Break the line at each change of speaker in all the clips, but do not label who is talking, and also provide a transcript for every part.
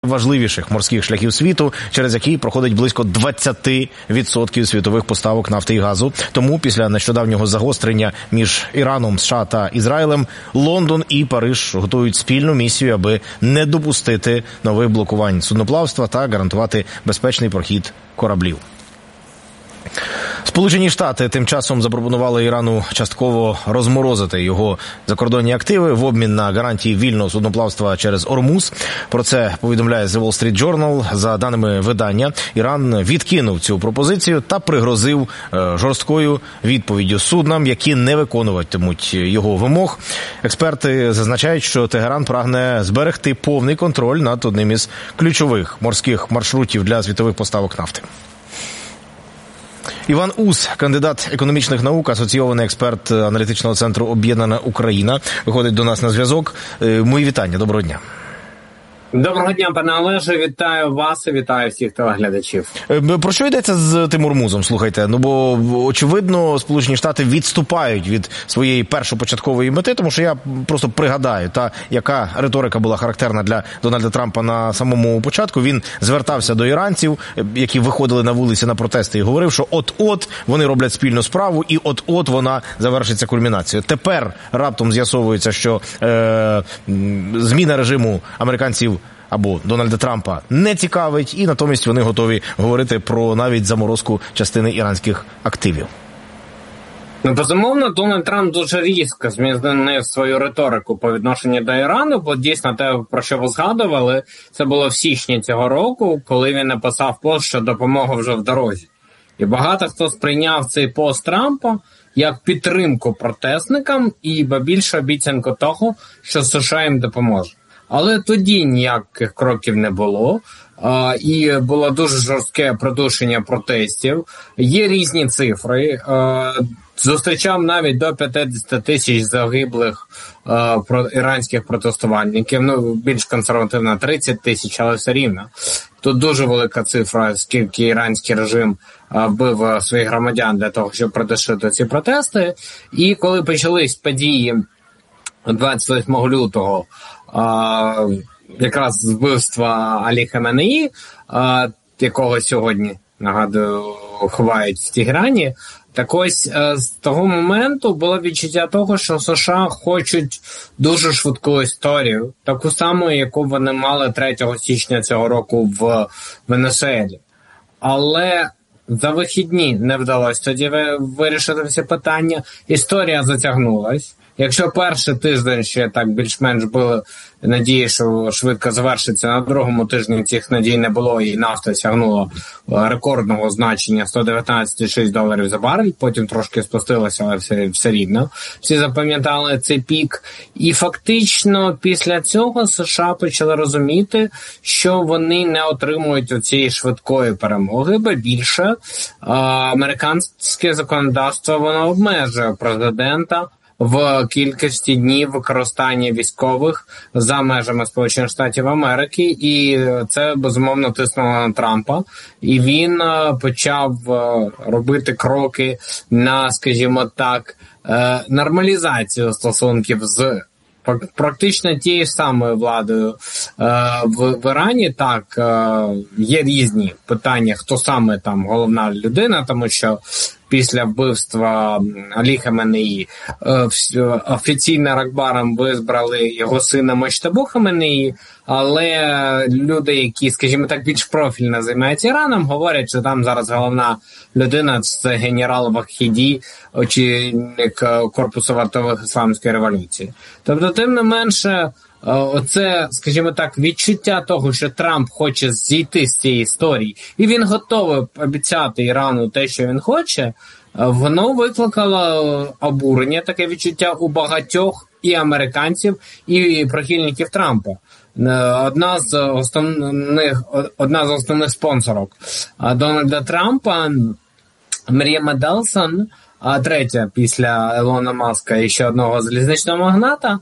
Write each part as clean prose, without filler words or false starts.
важливіших морських шляхів світу, через який проходить близько 20% світових поставок нафти і газу. Тому після нещодавнього загострення між Іраном, США та Ізраїлем Лондон і Париж готують спільну місію, аби не допустити нових блокувань судноплавства та гарантувати безпечний прохід кораблів. Сполучені Штати тим часом запропонували Ірану частково розморозити його закордонні активи в обмін на гарантії вільного судноплавства через Ормуз. Про це повідомляє The Wall Street Journal. За даними видання, Іран відкинув цю пропозицію та пригрозив жорсткою відповіддю суднам, які не виконуватимуть його вимог. Експерти зазначають, що Тегеран прагне зберегти повний контроль над одним із ключових морських маршрутів для світових поставок нафти. Іван Ус, кандидат економічних наук, асоційований експерт аналітичного центру «Об'єднана Україна», виходить до нас на зв'язок. Мої вітання, доброго дня.
Доброго дня, пане Олеже, вітаю вас і вітаю всіх телеглядачів.
Про що йдеться з тим Ормузом, слухайте? Ну, бо, очевидно, Сполучені Штати відступають від своєї першопочаткової мети, тому що я просто пригадаю, яка риторика була характерна для Дональда Трампа на самому початку. Він звертався до іранців, які виходили на вулиці на протести, і говорив, що от-от вони роблять спільну справу, і от-от вона завершиться кульмінацією. Тепер раптом з'ясовується, що зміна режиму американців або Дональда Трампа не цікавить, і натомість вони готові говорити про навіть заморозку частини іранських активів.
Ну, безумовно, Дональд Трамп дуже різко змінив свою риторику по відношенню до Ірану, бо дійсно те, про що ви згадували, це було в січні цього року, коли він написав пост, що допомога вже в дорозі. І багато хто сприйняв цей пост Трампа як підтримку протестникам і більше обіцянку того, що США їм допоможе. Але тоді ніяких кроків не було, і було дуже жорстке придушення протестів. Є різні цифри. Зустрічав навіть до 50 тисяч загиблих іранських протестувальників. Ну, більш консервативно 30 тисяч, але все рівно. Тут дуже велика цифра, скільки іранський режим бив своїх громадян для того, щоб придушити ці протести. І коли почались події 28 лютого, якраз вбивства Алі Хаменеї, якого сьогодні, нагадую, ховають в Тегерані, так ось з того моменту було відчуття того, що США хочуть дуже швидку історію, таку саму, яку вони мали 3 січня цього року в Венесуелі. Але за вихідні не вдалося тоді вирішити всі питання, історія затягнулась. Якщо перший тиждень ще так більш-менш були надії, що швидко завершиться, на другому тижні цих надій не було, і нафта сягнула рекордного значення $119,6 за барель, потім трошки спустилося, але все рівно. Всі запам'ятали цей пік. І фактично після цього США почали розуміти, що вони не отримують цієї швидкої перемоги, бо більше американське законодавство воно обмежує президента в кількості днів використання військових за межами Сполучених Штатів Америки, і це, безумовно, тиснуло на Трампа. І він почав робити кроки на, скажімо так, нормалізацію стосунків з практично тією ж самою владою в Ірані. Так, є різні питання, хто саме там головна людина, тому що після вбивства Алі Хаменеї офіційно Ракбаром вибрали його сина Мочтабу Хаменеї, але люди, які, скажімо так, більш профільно займаються Іраном, говорять, що там зараз головна людина – це генерал Вахіді, очільник корпусу вартових ісламської революції. Тобто, тим не менше, оце, скажімо так, відчуття того, що Трамп хоче зійти з цієї історії, і він готовий обіцяти Ірану те, що він хоче, воно викликало обурення, таке відчуття у багатьох і американців, і прихильників Трампа. Одна з основних спонсорок Дональда Трампа, Мрія Меделсон, а третя після Ілона Маска і ще одного залізничного магната,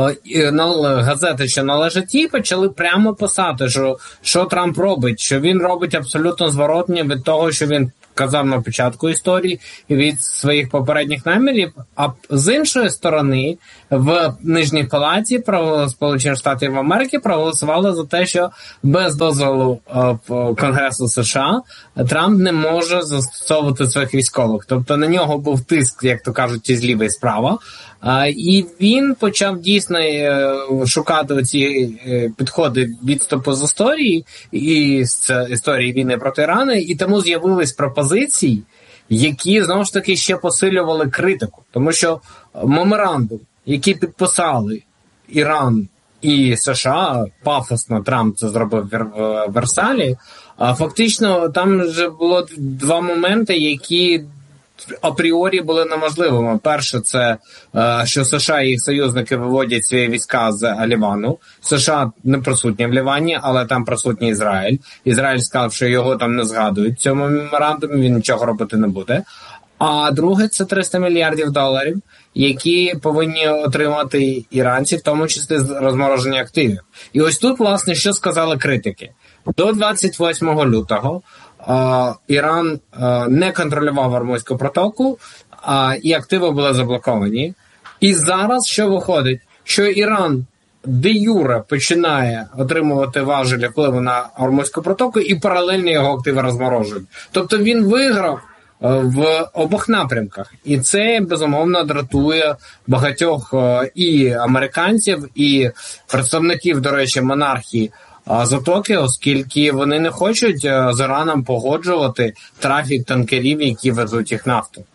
газети, що належать їй, почали прямо писати, що Трамп робить, що він робить абсолютно зворотне від того, що він казав на початку історії, від своїх попередніх намірів, а з іншої сторони в Нижній палаті Сполучених Штатів Америки проголосували за те, що без дозволу Конгресу США Трамп не може застосовувати своїх військових. Тобто на нього був тиск, як то кажуть, і зліва, і справа. І він почав дійсно шукати оці підходи відступу з історії і з історії війни проти Ірану, і тому з'явились пропозиції, які, знову ж таки, ще посилювали критику. Тому що меморандум, який підписали Іран і США, пафосно Трамп це зробив в Версалі, фактично там вже було два моменти, які апріорі були неможливими. Перше, це що США і їх союзники виводять свої війська з Лівану. США не присутні в Лівані, але там присутній Ізраїль. Ізраїль сказав, що його там не згадують в цьому меморандумі, він нічого робити не буде. А друге, це $300 мільярдів, які повинні отримати іранці, в тому числі з розмороження активів. І ось тут, власне, що сказали критики. До 28 лютого Іран не контролював Ормузьку протоку, і активи були заблоковані. І зараз що виходить? Що Іран де-юре починає отримувати важелі впливу на Ормузьку протоку і паралельно його активи розморожують. Тобто він виграв в обох напрямках. І це, безумовно, дратує багатьох і американців, і представників, до речі, монархії Затоки, оскільки вони не хочуть з Іраном погоджувати трафік танкерів, які везуть їх нафту.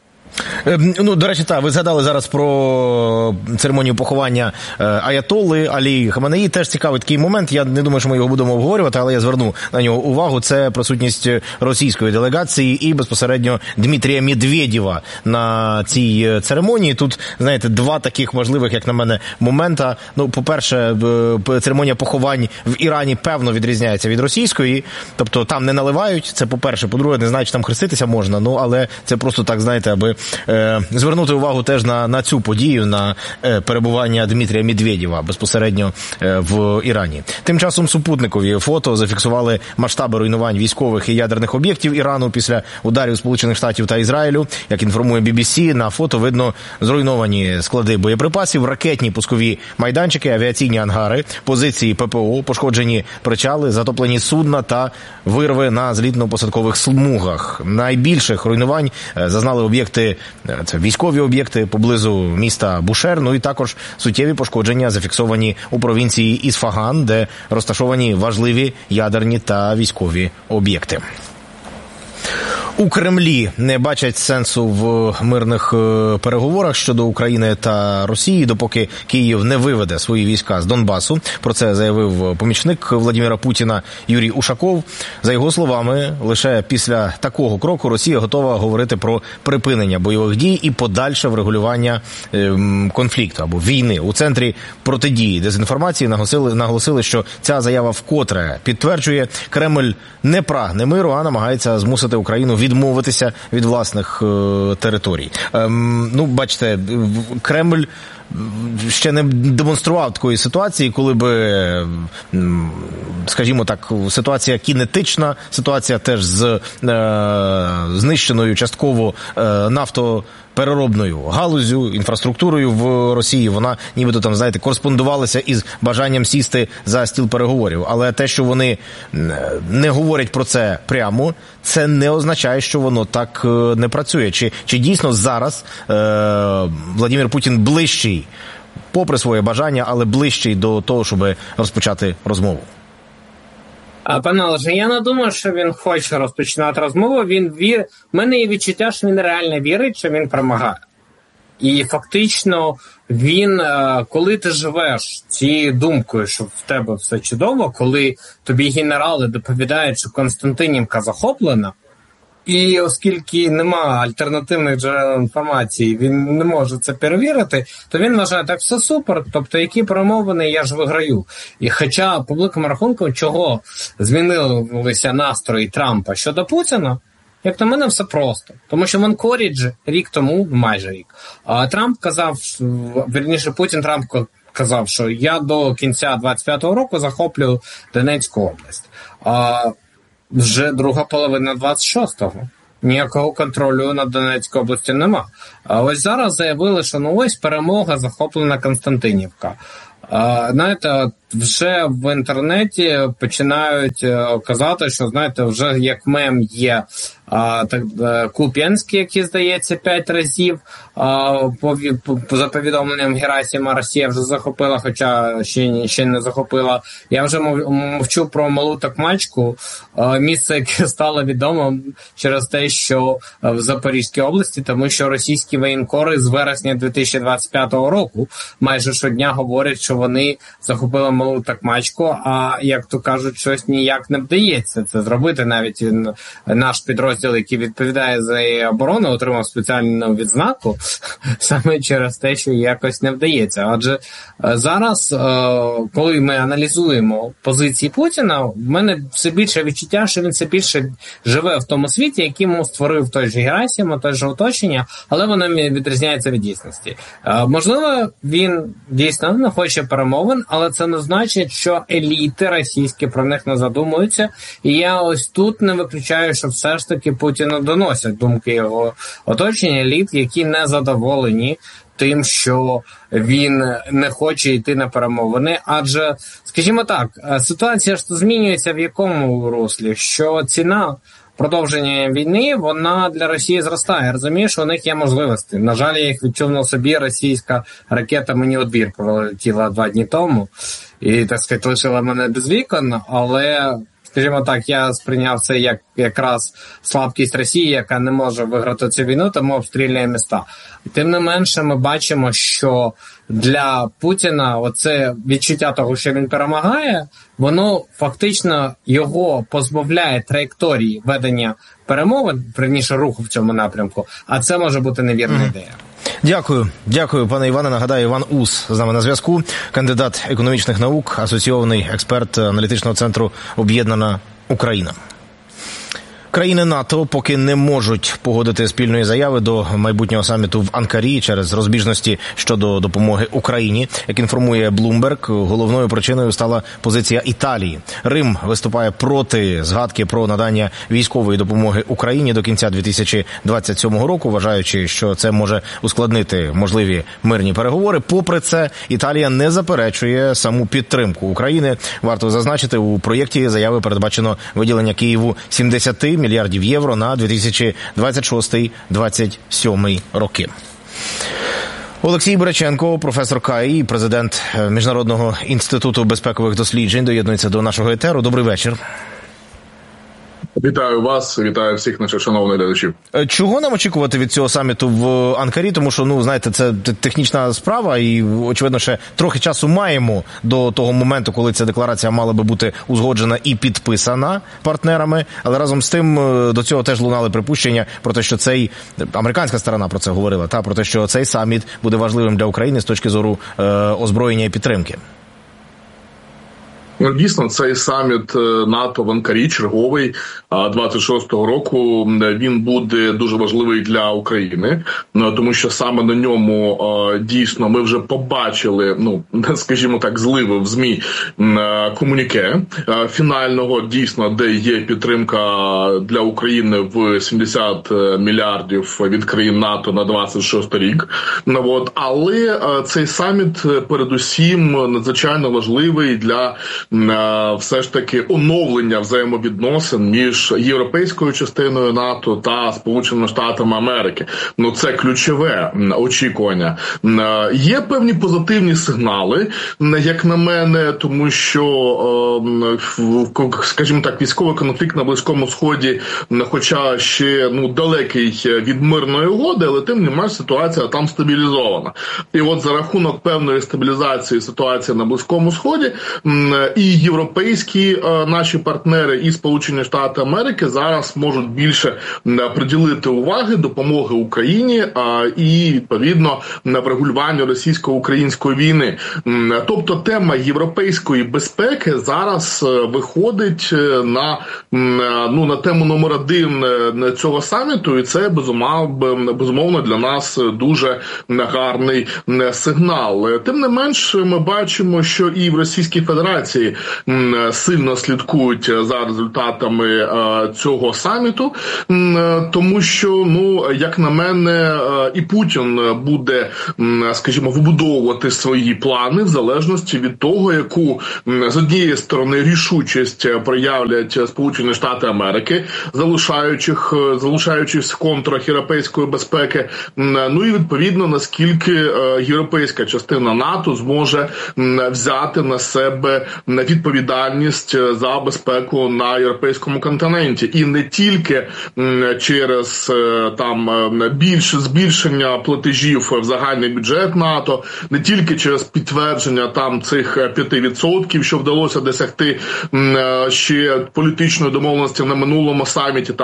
Ну, до речі, ви згадали зараз про церемонію поховання аятолли Алі Хаменеї. Теж цікавий такий момент. Я не думаю, що ми його будемо обговорювати, але я зверну на нього увагу. Це присутність російської делегації і безпосередньо Дмитрія Медведєва на цій церемонії. Тут, знаєте, два таких важливих, як на мене, момента. Ну, по-перше, церемонія поховань в Ірані певно відрізняється від російської. Тобто там не наливають, це по-перше. По-друге, не знаю, чи там хреститися можна, ну, але це просто так, знаєте, аби звернути увагу теж на цю подію, на перебування Дмитрія Медведєва безпосередньо в Ірані. Тим часом супутникові фото зафіксували масштаби руйнувань військових і ядерних об'єктів Ірану після ударів Сполучених Штатів та Ізраїлю. Як інформує BBC, на фото видно зруйновані склади боєприпасів, ракетні пускові майданчики, авіаційні ангари, позиції ППО, пошкоджені причали, затоплені судна та вирви на злітно-посадкових смугах. Найбільших руйнувань зазнали об'єкти, це військові об'єкти поблизу міста Бушер, ну і також суттєві пошкодження зафіксовані у провінції Ісфаган, де розташовані важливі ядерні та військові об'єкти. У Кремлі не бачать сенсу в мирних переговорах щодо України та Росії, допоки Київ не виведе свої війська з Донбасу. Про це заявив помічник Владимира Путіна Юрій Ушаков. За його словами, лише після такого кроку Росія готова говорити про припинення бойових дій і подальше врегулювання конфлікту або війни. У Центрі протидії дезінформації наголосили, що ця заява вкотре підтверджує, Кремль не прагне миру, а намагається змусити Україну відмовитися від власних територій. Ну, бачите, Кремль ще не демонстрував такої ситуації, коли би, скажімо так, ситуація кінетична, ситуація теж з знищеною частково нафтопереробною галузю, інфраструктурою в Росії. Вона нібито там, знаєте, кореспондувалася із бажанням сісти за стіл переговорів. Але те, що вони не говорять про це прямо, це не означає, що воно так не працює. Чи дійсно зараз Владимир Путін ближчий, попри своє бажання, але ближчий до того, щоб розпочати розмову?
Пане Олеже, я не думаю, що він хоче розпочинати розмову. В мене є відчуття, що він реально вірить, що він перемагає. І фактично він, коли ти живеш цією думкою, що в тебе все чудово, коли тобі генерали доповідають, що Константинівка захоплена, і оскільки нема альтернативних джерел інформації, він не може це перевірити, то він вважає, так все супер, тобто які перемовини, я ж виграю. І хоча по великому рахунку, чого змінилися настрої Трампа щодо Путіна, як на мене, все просто. Тому що в Анкоріджі рік тому, майже рік, Трамп казав, Путін казав, що я до кінця 25-го року захоплю Донецьку область. Вже друга половина 26-го. ніякого контролю над Донецькою областю нема. А ось зараз заявили, що ну ось перемога, захоплена Константинівка. Знаєте, вже в інтернеті починають казати, що, знаєте, вже як мем є Куп'янський, який, здається, 5 разів за повідомленням Герасима Росія вже захопила, хоча ще не захопила. Я вже мовчу про Малу Токмачку, місце, яке стало відомим через те, що в Запорізькій області, тому що російські воєнкори з вересня 2025 року майже щодня говорять, що вони захопили Малу Токмачку, а, як то кажуть, щось ніяк не вдається це зробити. Навіть наш підрозділ, який відповідає за її оборону, отримав спеціальну відзнаку саме через те, що якось не вдається. Адже зараз, коли ми аналізуємо позиції Путіна, в мене все більше відчуття, що він все більше живе в тому світі, який йому створив той же Герасимов, той же оточення, але воно відрізняється від дійсності. Можливо, він дійсно не хоче перемовин, але це не значить, що еліти російські про них не задумуються. І я ось тут не виключаю, що все ж таки Путіну доносять думки його оточення, еліт, які не задоволені тим, що він не хоче йти на перемовини. Адже, скажімо так, ситуація ж змінюється в якому руслі, що ціна продовження війни, вона для Росії зростає. Розумієш, що у них є можливості. На жаль, я їх відчув на собі. Російська ракета мені у двір прилетіла 2 дні тому і, так сказати, лишила мене без вікон, але, скажімо так, я сприйняв це як якраз слабкість Росії, яка не може виграти цю війну, тому обстрілює міста. Тим не менше, ми бачимо, що для Путіна оце відчуття того, що він перемагає, воно фактично його позбавляє траєкторії ведення перемовин, верніше руху в цьому напрямку, а це може бути невірна ідея.
Дякую, пане Іване. Нагадаю, Іван Ус з нами на зв'язку, кандидат економічних наук, асоційований експерт аналітичного центру «Об'єднана Україна». Країни НАТО поки не можуть погодити спільної заяви до майбутнього саміту в Анкарі через розбіжності щодо допомоги Україні. Як інформує Bloomberg, головною причиною стала позиція Італії. Рим виступає проти згадки про надання військової допомоги Україні до кінця 2027 року, вважаючи, що це може ускладнити можливі мирні переговори. Попри це, Італія не заперечує саму підтримку України. Варто зазначити, у проєкті заяви передбачено виділення Києву 70 мільярдів євро на 2026-2027 роки. Олексій Бреченко, професор КАІ, президент Міжнародного інституту безпекових досліджень, доєднується до нашого етеру. Добрий вечір.
Вітаю вас, вітаю всіх наших шановних глядачів.
Чого нам очікувати від цього саміту в Анкарі? Тому що, знаєте, це технічна справа і, очевидно, ще трохи часу маємо до того моменту, коли ця декларація мала би бути узгоджена і підписана партнерами. Але разом з тим до цього теж лунали припущення про те, що американська сторона про це говорила, про те, що цей саміт буде важливим для України з точки зору озброєння і підтримки.
Дійсно, цей саміт НАТО в Анкарі, черговий, 26-го року, він буде дуже важливий для України, тому що саме на ньому дійсно ми вже побачили, скажімо так, зливи в ЗМІ комюніке фінального, дійсно, де є підтримка для України в 70 мільярдів від країн НАТО на 26 рік. Але цей саміт передусім надзвичайно важливий для все ж таки оновлення взаємовідносин між європейською частиною НАТО та Сполученими Штатами Америки. Це ключове очікування. Є певні позитивні сигнали, як на мене, тому що, скажімо так, військовий конфлікт на Близькому Сході, хоча ще далекий від мирної угоди, але тим не менш ситуація там стабілізована. І от за рахунок певної стабілізації ситуації на Близькому Сході і європейські наші партнери, і Сполучені Штати Америки зараз можуть більше приділити уваги допомоги Україні і, відповідно, врегулюванню російсько-української війни. Тобто тема європейської безпеки зараз виходить на тему номер 1 цього саміту, і це, безумовно, для нас дуже гарний сигнал. Тим не менш, ми бачимо, що і в Російській Федерації дипломати сильно слідкують за результатами цього саміту, тому що, як на мене, і Путін буде, скажімо, вибудовувати свої плани в залежності від того, яку, з однієї сторони, рішучість проявлять Сполучені Штати Америки, залишаючись в контурах європейської безпеки, і, відповідно, наскільки європейська частина НАТО зможе взяти на себе відповідальність за безпеку на європейському континенті. І не тільки через більше збільшення платежів в загальний бюджет НАТО, не тільки через підтвердження цих 5%, що вдалося досягти ще політичної домовленості на минулому саміті,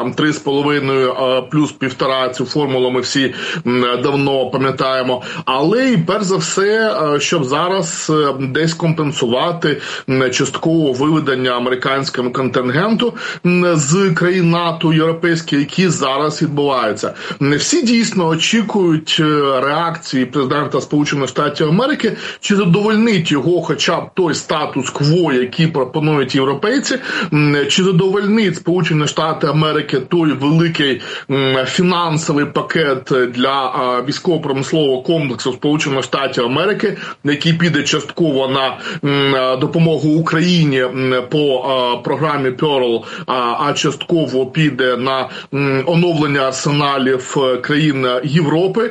3,5 плюс 1,5, цю формулу ми всі давно пам'ятаємо. Але і перш за все, щоб зараз десь компенсувати частково виведення американського контингенту з країн НАТО європейських, які зараз відбуваються. Всі дійсно очікують реакції президента Сполучених Штатів Америки, чи задовольнить його хоча б той статус-кво, який пропонують європейці, чи задовольнить Сполучені Штати Америки той великий фінансовий пакет для військово-промислового комплексу Сполучених Штатів Америки, який піде частково на допомогу Україні по програмі Pearl, а частково піде на оновлення арсеналів країн Європи,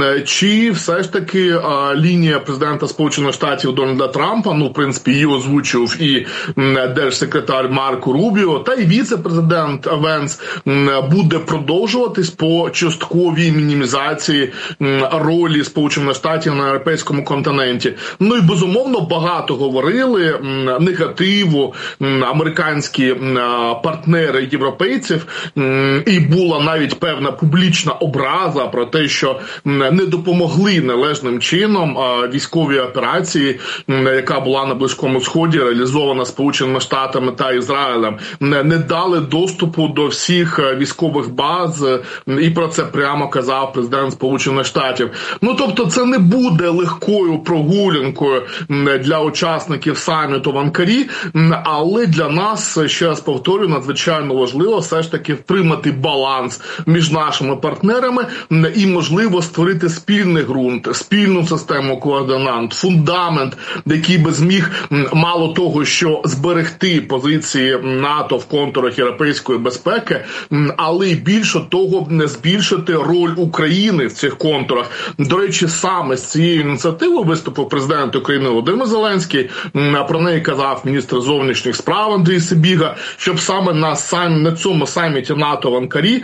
чи все ж таки лінія президента Сполучених Штатів Дональда Трампа, в принципі, її озвучив і держсекретар Марко Рубіо, та й віце-президент Венс, буде продовжуватись по частковій мінімізації ролі Сполучених Штатів на європейському континенті. І, безумовно, багато говорили негативу американські партнери європейців, і була навіть певна публічна образа про те, що не допомогли належним чином військовій операції, яка була на Близькому Сході, реалізована Сполученими Штатами та Ізраїлем, не дали доступу до всіх військових баз, і про це прямо казав президент Сполучених Штатів. Тобто це не буде легкою прогулянкою для учасників саміту в Анкарі, але для нас, ще раз повторюю, надзвичайно важливо все ж таки втримати баланс між нашими партнерами і, можливо, створити спільний ґрунт, спільну систему координат, фундамент, який би зміг мало того, що зберегти позиції НАТО в контурах європейської безпеки, але й більше того, не збільшити роль України в цих контурах. До речі, саме з цією ініціативою виступив президент України Володимир Зеленський, про неї казав міністр зовнішніх справ Андрій Сибіга, щоб саме на цьому саміті НАТО в Анкарі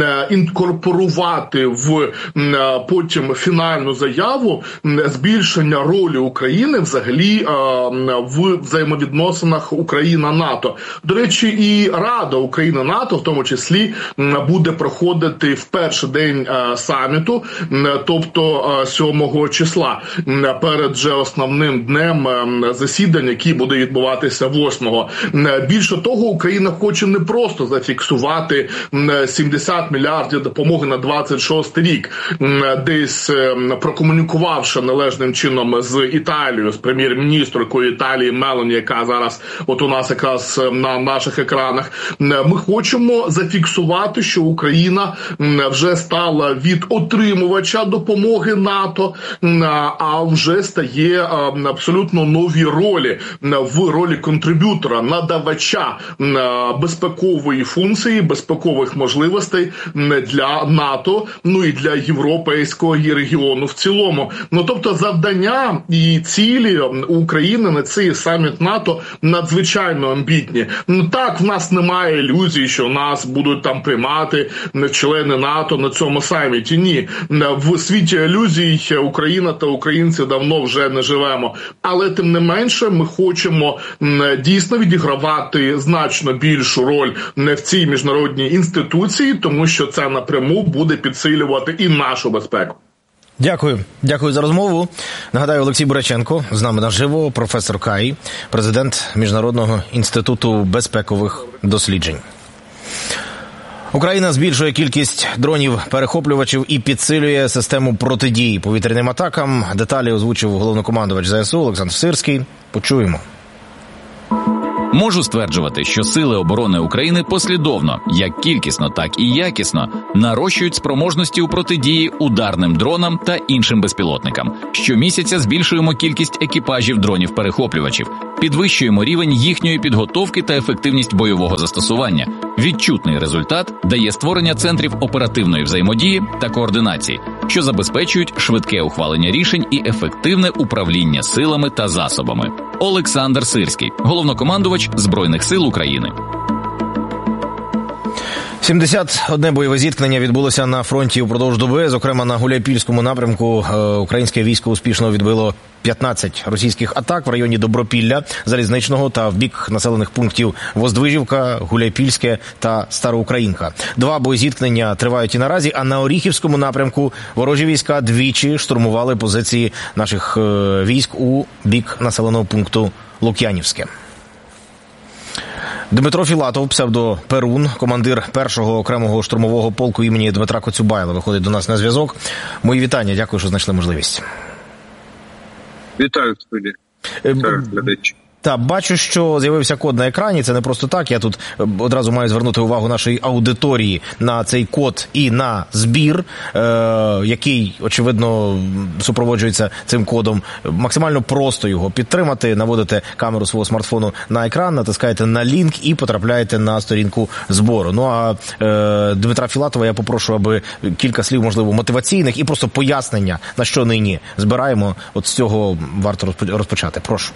інкорпорувати в потім фінальну заяву збільшення ролі України взагалі в взаємовідносинах Україна-НАТО. До речі, і Рада Україна-НАТО, в тому числі, буде проходити в перший день саміту, тобто 7 числа, перед же основним днем засідань, який буде відбуватися 8-го. Більше того, Україна хоче не просто зафіксувати 70 мільярдів допомоги на 26 рік, десь прокомунікувавши належним чином з Італією, з прем'єр-міністркою Італії Мелоні, яка зараз от у нас якраз на наших екранах. Ми хочемо зафіксувати, що Україна вже стала від отримувача допомоги НАТО, а вже стає абсолютно нові ролі, в ролі контриб'ютора, надавача безпекової функції, безпекових можливостей для НАТО, і для європейського регіону в цілому. Тобто завдання і цілі України на цей саміт НАТО надзвичайно амбітні. Так, в нас немає ілюзій, що нас будуть там приймати члени НАТО на цьому саміті. Ні. В світі ілюзій Україна та українці давно вже не живемо. Але тим не менше ми хочемо дійсно відігравати значно більшу роль в цій міжнародній інституції, тому що це напряму буде підсилювати і нашу безпеку.
Дякую. Дякую за розмову. Нагадаю, Олексій Буряченко з нами наживо, професор КАІ, президент Міжнародного інституту безпекових досліджень. Україна збільшує кількість дронів-перехоплювачів і підсилює систему протидії повітряним атакам. Деталі озвучив головнокомандувач ЗСУ Олександр Сирський. Почуємо.
Можу стверджувати, що Сили оборони України послідовно, як кількісно, так і якісно, нарощують спроможності у протидії ударним дронам та іншим безпілотникам. Щомісяця збільшуємо кількість екіпажів дронів-перехоплювачів, підвищуємо рівень їхньої підготовки та ефективність бойового застосування. Відчутний результат дає створення центрів оперативної взаємодії та координації, що забезпечують швидке ухвалення рішень і ефективне управління силами та засобами. Олександр Сирський, головнокомандувач Збройних сил України.
71 бойове зіткнення відбулося на фронті упродовж доби. Зокрема, на Гуляйпільському напрямку українське військо успішно відбило 15 російських атак в районі Добропілля, Залізничного та в бік населених пунктів Воздвижівка, Гуляйпільське та Староукраїнка. 2 боєзіткнення тривають і наразі, а на Оріхівському напрямку ворожі війська двічі штурмували позиції наших військ у бік населеного пункту Лук'янівське. Дмитро Філатов, псевдо Перун, командир 1-го окремого штурмового полку імені Дмитра Коцюбайла, виходить до нас на зв'язок. Мої вітання, дякую, що знайшли можливість.
Вітаю, студія. Вітаю, глядачі.
Так, бачу, що з'явився код на екрані, це не просто так, я тут одразу маю звернути увагу нашої аудиторії на цей код і на збір, який, очевидно, супроводжується цим кодом. Максимально просто його підтримати, наводите камеру свого смартфону на екран, натискаєте на лінк і потрапляєте на сторінку збору. Ну а Дмитра Філатова я попрошу, аби кілька слів, можливо, мотиваційних і просто пояснення, на що нині збираємо, от з цього варто розпочати. Прошу.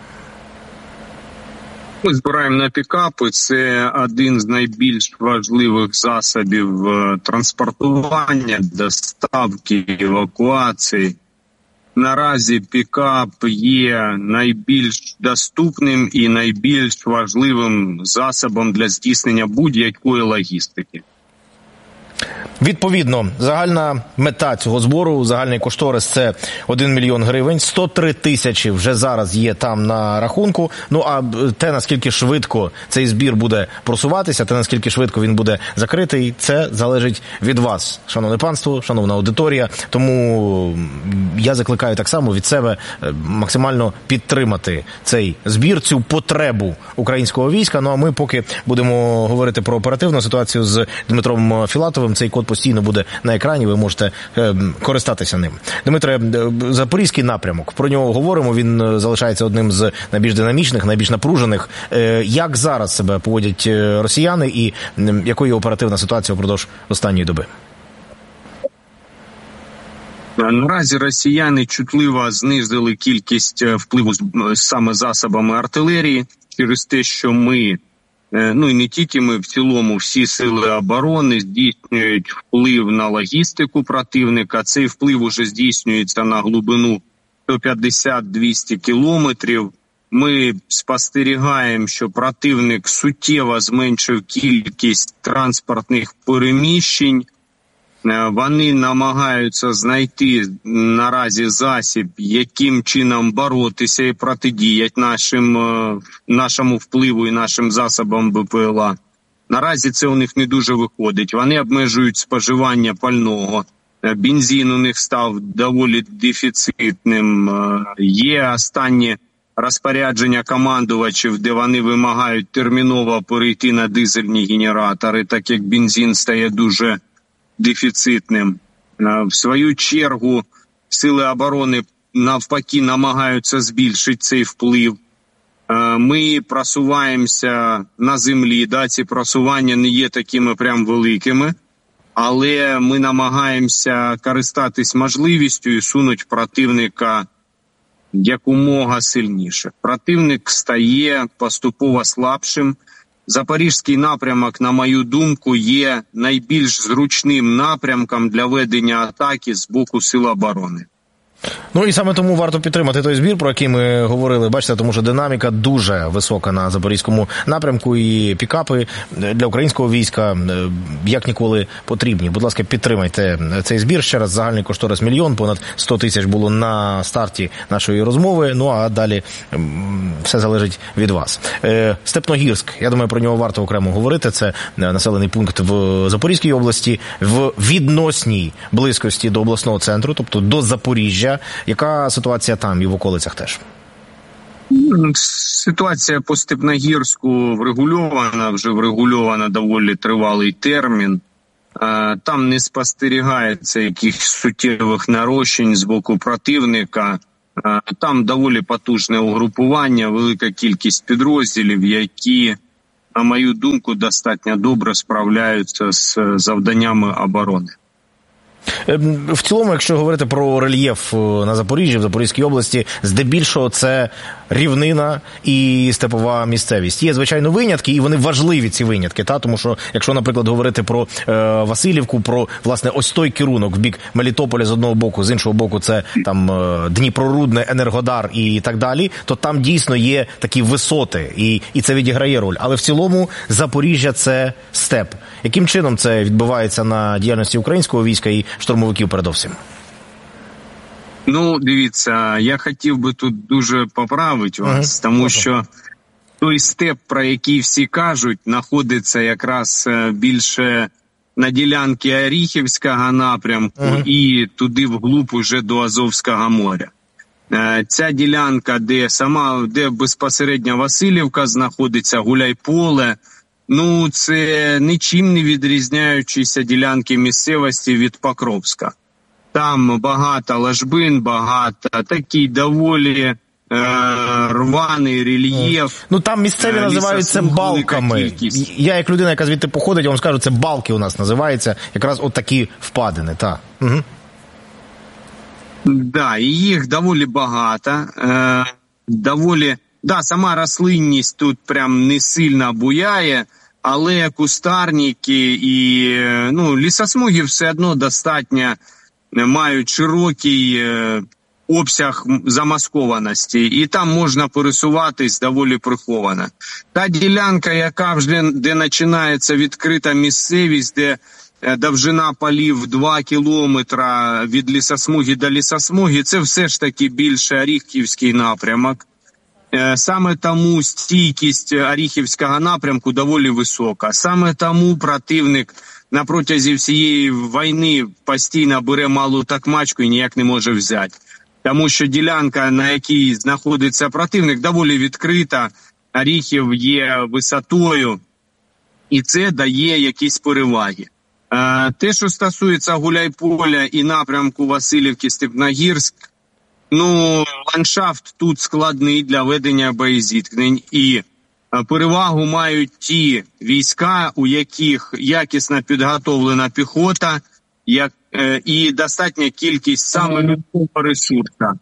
Ми збираємо на пікапи. Це один з найбільш важливих засобів транспортування, доставки, евакуації. Наразі пікап є найбільш доступним і найбільш важливим засобом для здійснення будь-якої логістики.
Відповідно, загальна мета цього збору, загальний кошторис – це 1 мільйон гривень, 103 тисячі вже зараз є там на рахунку. Ну а те, наскільки швидко цей збір буде просуватися, те, наскільки швидко він буде закритий, це залежить від вас, шановне панство, шановна аудиторія. Тому я закликаю так само від себе максимально підтримати цей збір, цю потребу українського війська. Ну а ми поки будемо говорити про оперативну ситуацію з Дмитром Філатовим, цей код постійно буде на екрані, ви можете користатися ним. Дмитре, Запорізький напрямок, про нього говоримо, він залишається одним з найбільш динамічних, найбільш напружених. Як зараз себе поводять росіяни і якою оперативна ситуація впродовж останньої доби?
Наразі росіяни чутливо знизили кількість впливу саме засобами артилерії через те, що ми, ну і не тільки ми, в цілому всі сили оборони здійснюють вплив на логістику противника. Цей вплив уже здійснюється на глибину 150-200 кілометрів. Ми спостерігаємо, що противник суттєво зменшив кількість транспортних переміщень. Вони намагаються знайти наразі засіб, яким чином боротися і протидіяти нашому впливу і нашим засобам БПЛА. Наразі це у них не дуже виходить. Вони обмежують споживання пального. Бензин у них став доволі дефіцитним. Є останні розпорядження командувачів, де вони вимагають терміново перейти на дизельні генератори, так як бензин стає дуже дефіцитним. В свою чергу сили оборони навпаки намагаються збільшити цей вплив. Ми просуваємося на землі, ці просування не є такими прям великими, але ми намагаємося користатись можливістю і сунути противника якомога сильніше. Противник стає поступово слабшим. Запорізький напрямок, на мою думку, є найбільш зручним напрямком для ведення атаки з боку сил оборони.
Ну і саме тому варто підтримати той збір, про який ми говорили. Бачите, тому що динаміка дуже висока на Запорізькому напрямку і пікапи для українського війська як ніколи потрібні. Будь ласка, підтримайте цей збір. Ще раз, загальний кошторис 1 мільйон, понад 100 тисяч було на старті нашої розмови. Ну а далі все залежить від вас. Степногірськ, я думаю, про нього варто окремо говорити. Це населений пункт в Запорізькій області, в відносній близькості до обласного центру, тобто до Запоріжжя. Яка ситуація там і в околицях теж?
Ситуація по Степногірську врегульована доволі тривалий термін. Там не спостерігається якихось суттєвих нарощень з боку противника. Там доволі потужне угрупування, велика кількість підрозділів, які, на мою думку, достатньо добре справляються з завданнями оборони.
В цілому, якщо говорити про рельєф на Запоріжжі, в Запорізькій області, здебільшого це рівнина і степова місцевість. Є, звичайно, винятки, і вони важливі, ці винятки, тому що, якщо, наприклад, говорити про Василівку, про, власне, ось той керунок в бік Мелітополя з одного боку, з іншого боку це там Дніпрорудне, Енергодар і так далі, то там дійсно є такі висоти, і це відіграє роль. Але в цілому Запоріжжя – це степ. Яким чином це відбувається на діяльності українського війська і штурмовиків передовсім?
Дивіться, я хотів би тут дуже поправити вас, тому що той степ, про який всі кажуть, знаходиться якраз більше на ділянці Оріхівського напрямку і туди вглуб уже до Азовського моря. Ця ділянка, де безпосередньо Василівка знаходиться, Гуляйполе, це нічим не відрізняючіся ділянки місцевості від Покровська. Там багато ложбин, багато, такий доволі рваний рельєф.
Там місцеві називають це балками. Я, як людина, яка звідти походить, я вам скажу, це балки у нас називаються, якраз от такі впадини, так. Угу.
І їх доволі багато, сама рослинність тут прям не сильно буяє, але кустарники і лісосмуги все одно достатньо мають широкий обсяг замаскованості, і там можна пересуватись доволі приховано. Та ділянка, яка вже, де починається відкрита місцевість, де довжина полів 2 кілометра від лісосмуги до лісосмуги, це все ж таки більше Оріхівський напрямок. Саме тому стійкість Оріхівського напрямку доволі висока. Саме тому противник на протязі всієї війни постійно бере малу такмачку і ніяк не може взяти. Тому що ділянка, на якій знаходиться противник, доволі відкрита, Оріхів є висотою, і це дає якісь переваги. Те, що стосується Гуляйполя і напрямку Василівки-Степногірськ, ландшафт тут складний для ведення боєзіткнень, і перевагу мають ті війська, у яких якісно підготовлена піхота і достатня кількість саме людського ресурсу.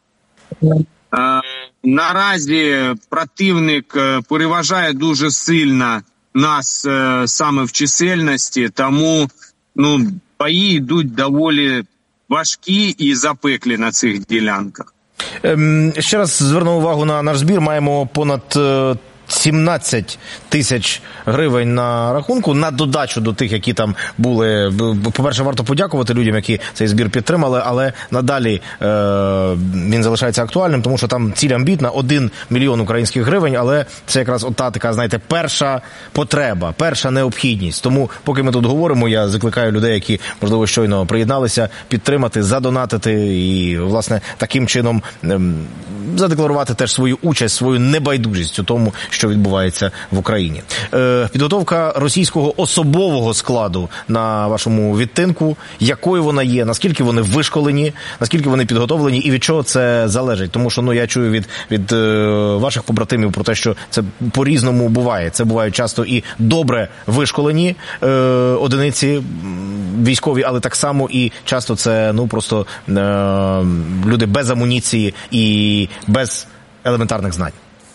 Наразі противник переважає дуже сильно нас саме в чисельності, тому бої йдуть доволі важкі і запеклі на цих ділянках.
Ще раз зверну увагу на наш збір. Маємо понад 17 тисяч гривень на рахунку, на додачу до тих, які там були. По-перше, варто подякувати людям, які цей збір підтримали, але надалі він залишається актуальним, тому що там ціль амбітна – 1 мільйон українських гривень, але це якраз ота така, знаєте, перша потреба, перша необхідність. Тому, поки ми тут говоримо, я закликаю людей, які, можливо, щойно приєдналися, підтримати, задонатити і, власне, таким чином задекларувати теж свою участь, свою небайдужість у тому, що відбувається в Україні. Підготовка російського особового складу на вашому відтинку, якою вона є, наскільки вони вишколені, наскільки вони підготовлені і від чого це залежить? Тому що я чую від ваших побратимів про те, що це по-різному буває. Це бувають часто і добре вишколені одиниці військові, але так само і часто це просто люди без амуніції і без елементарних знань.